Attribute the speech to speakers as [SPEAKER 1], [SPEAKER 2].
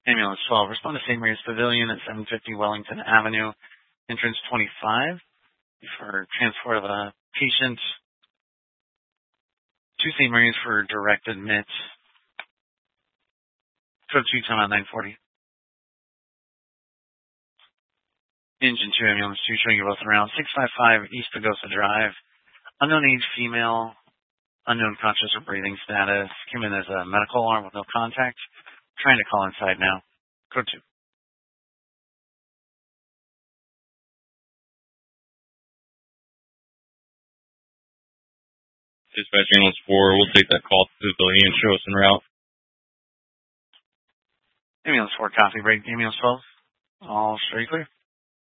[SPEAKER 1] Ambulance 12, respond to St. Mary's Pavilion at 750 Wellington Avenue, entrance 25, for transport of a patient to St. Mary's for direct admit. Code 2, time out 940. Engine 2, Ambulance 2, showing you both around 655 East Pagosa Drive. Unknown age female, unknown conscious or breathing status. Came in as a medical alarm with no contact. Trying to call inside now. Code 2.
[SPEAKER 2] Dispatch ambulance 4, we'll take that call to the pavilion and show us en route.
[SPEAKER 1] Ambulance 4, copy. Break ambulance 12. All straight clear.